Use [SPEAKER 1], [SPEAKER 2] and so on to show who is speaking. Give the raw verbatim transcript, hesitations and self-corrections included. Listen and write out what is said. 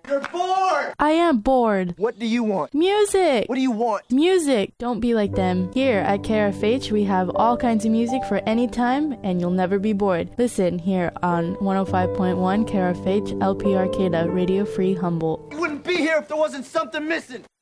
[SPEAKER 1] You're bored!
[SPEAKER 2] I am bored.
[SPEAKER 1] What do you want?
[SPEAKER 2] Music!
[SPEAKER 1] What do you want?
[SPEAKER 2] Music! Don't be like them. Here at K R F H, we have all kinds of music for any time, and you'll never be bored. Listen here on one oh five point one K R F H, L P Arcata, Radio Free Humboldt.
[SPEAKER 1] You wouldn't be here if there wasn't something missing!